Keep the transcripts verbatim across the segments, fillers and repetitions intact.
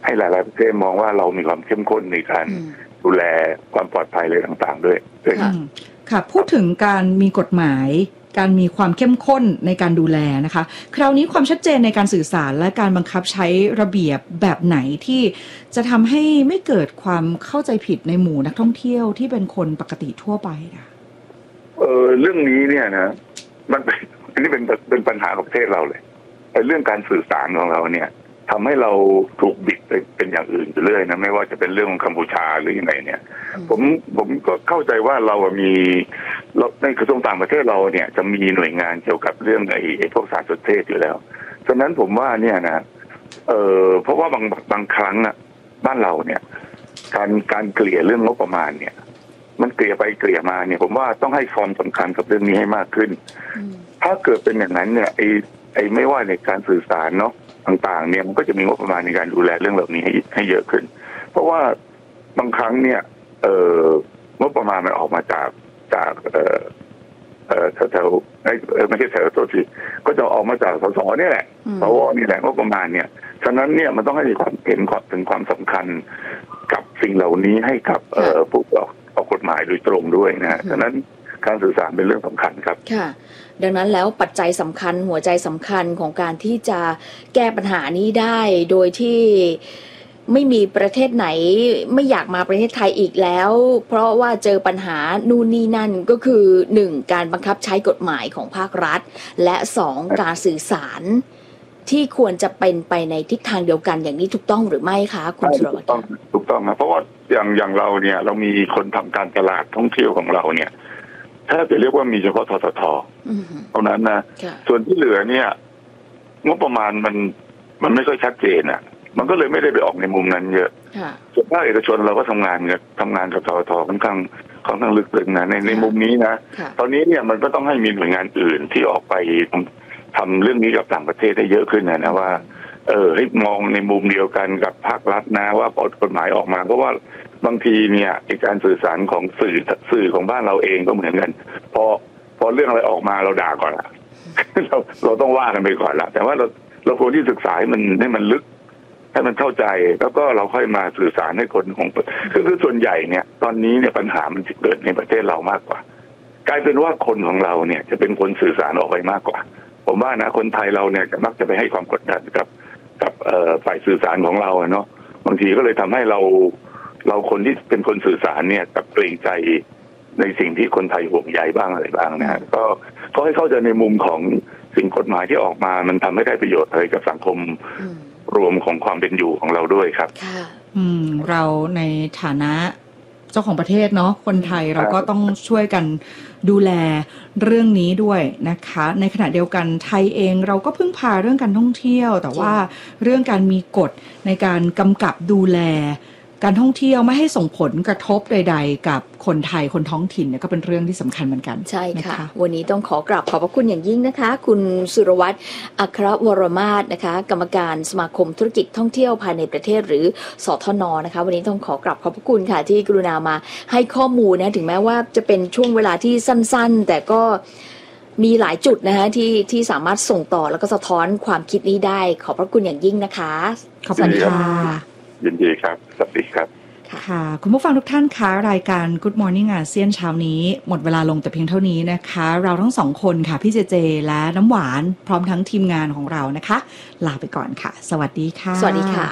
ให้หลายๆประเทศมองว่าเรามีความเข้มข้นในการดูแลความปลอดภัยอะไรต่างๆด้วยค่ะค่ะพูดถึงการมีกฎหมายการมีความเข้มข้นในการดูแลนะคะคราวนี้ความชัดเจนในการสื่อสารและการบังคับใช้ระเบียบแบบไหนที่จะทำให้ไม่เกิดความเข้าใจผิดในหมู่นักท่องเที่ยวที่เป็นคนปกติทั่วไปนะเออเรื่องนี้เนี่ยนะมันอันนี้เป็นเป็นปัญหาของประเทศเราเลยไอ้เรื่องการสื่อสารของเราเนี่ยทำให้เราถูกบิดไปเป็นอย่างอื่นไปเรื่อยนะไม่ว่าจะเป็นเรื่องของกัมพูชาหรือยังไงเนี่ยผมผมก็เข้าใจว่าเรามีในกระทรวงต่างประเทศเราเนี่ยจะมีหน่วยงานเกี่ยวกับเรื่องไอ้ไอ้พวกสารสนเทศอยู่แล้วฉะนั้นผมว่าเนี่ยนะเออเพราะว่าบางบางครั้งนะบ้านเราเนี่ยการการเกลี่ยเรื่องงบประมาณเนี่ยมันเกลี่ยไปเกลี่ยมาเนี่ยผมว่าต้องให้ความสำคัญกับเรื่องนี้ให้มากขึ้นถ้าเกิดเป็นอย่างนั้นเนี่ยไอ้ไอ้ไม่ว่าในการสื่อสารเนาะต่างๆเนี่ยมันก็จะมีงบประมาณในการดูแลเรื่องเหล่านี้ให้ให้เยอะขึ้นเพราะว่าบางครั้งเนี่ยเอ่องบประมาณมันออกมาจากจากเอ่อเอ่อแถวๆไม่ใช่แถวตัวที่ก็จะออกมาจากสสนี่แหละเพราะว่านี่แหละงบประมาณเนี่ยฉะนั้นเนี่ยมันต้องให้มีความเห็นถึงความสำคัญกับสิ่งเหล่านี้ให้กับเอ่อผู้ออกออกกฎหมายโดยตรงด้วยนะฉะนั้นการสื่อสารเป็นเรื่องสำคัญครับค่ะดังนั้นแล้วปัจจัยสำคัญหัวใจสำคัญของการที่จะแก้ปัญหานี้ได้โดยที่ไม่มีประเทศไหนไม่อยากมาประเทศไทยอีกแล้วเพราะว่าเจอปัญหานู่นนี่นั่นก็คือหนึ่งการบังคับใช้กฎหมายของภาครัฐและสองการสื่อสารที่ควรจะเป็นไปในทิศทางเดียวกันอย่างนี้ถูกต้องหรือไม่คะคุณสุรวัตรถูกต้องถูกต้องนะเพราะว่าอย่างอย่างเราเนี่ยเรามีคนทำการตลาดท่องเที่ยวของเราเนี่ยถ้าจะเรียกว่ามีเฉพาะทททเท่านั้นนะส่วนที่เหลือเนี่ยงบประมาณมันมันไม่ค่อยชัดเจนอ่ะมันก็เลยไม่ได้ไปออกในมุมนั้นเยอะส่วนภาคเอกชนเราก็ทำงานกับทำงานกับทททค่อนข้างค่อนข้างลึกซึ้งนะในในมุมนี้นะตอนนี้เนี่ยมันก็ต้องให้มีหน่วยงานอื่นที่ออกไปทำเรื่องนี้กับต่างประเทศได้เยอะขึ้นนะนะว่าเออให้มองในมุมเดียวกันกับภาครัฐนะว่าพอกฎหมายออกมาเพราะว่าบางทีเนี่ยการสื่อสารของสื่อสื่อของบ้านเราเองก็เหมือนกันพอพอเรื่องอะไรออกมาเราด่าก่อนละเราเราต้องว่ากันไปก่อนละแต่ว่าเราเราควรที่ศึกษาให้มันให้มันลึกให้มันเข้าใจแล้วก็เราค่อยมาสื่อสารให้คนของคือคือส่วนใหญ่เนี่ยตอนนี้เนี่ยปัญหามันเกิดในประเทศเรามากกว่ากลายเป็นว่าคนของเราเนี่ยจะเป็นคนสื่อสารออกไปมากกว่าผมว่านะคนไทยเราเนี่ยจะมักจะไปให้ความกดดันกับกับฝ่ายสื่อสารของเราเนาะบางทีก็เลยทำให้เราเราคนที่เป็นคนสื่อสารเนี่ยกับเกรงใจในสิ่งที่คนไทยห่วงใยบ้างอะไรบ้างนะฮะก็ก็ให้เข้าใจในมุมของสิ่งกฎหมายที่ออกมามันทำให้ได้ประโยชน์อะไรกับสังคมรวมของความเป็นอยู่ของเราด้วยครับอืมเราในฐานะเจ้าของประเทศเนาะคนไทยเราก็ต้องช่วยกันดูแลเรื่องนี้ด้วยนะคะในขณะเดียวกันไทยเองเราก็พึ่งพาเรื่องการท่องเที่ยวแต่ว่าเรื่องการมีกฎในการกำกับดูแลการท่องเที่ยวไม่ให้ส่งผลกระทบใดๆกับคนไทยคนท้องถิ่นเนี่ยก็เป็นเรื่องที่สำคัญเหมือนกันใช่ค่ะวันนี้ต้องขอกราบขอบพระคุณอย่างยิ่งนะคะคุณสุรวัตรอัครวรมาศนะคะกรรมการสมาคมธุรกิจท่องเที่ยวภายในประเทศหรือสทน.นะคะวันนี้ต้องขอกราบขอบพระคุณค่ะที่กรุณามาให้ข้อมูลนะถึงแม้ว่าจะเป็นช่วงเวลาที่สั้นๆแต่ก็มีหลายจุดนะคะที่ที่สามารถส่งต่อแล้วก็สะท้อนความคิดนี้ได้ขอบพระคุณอย่างยิ่งนะคะสวัสดีค่ะยินดีครับสวัสดีครับค่ะคุณผู้ฟังทุกท่านคะรายการ Good Morning อาเซียนเช้านี้หมดเวลาลงแต่เพียงเท่านี้นะคะเราทั้งสองคนค่ะพี่เจเจและน้ำหวานพร้อมทั้งทีมงานของเรานะคะลาไปก่อนค่ะสวัสดีค่ะสวัสดีค่ะ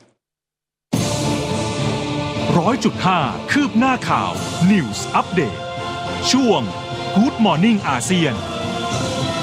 ร้อยจุดห้าคืบหน้าข่าว News Update ช่วง Good Morning อาเซียน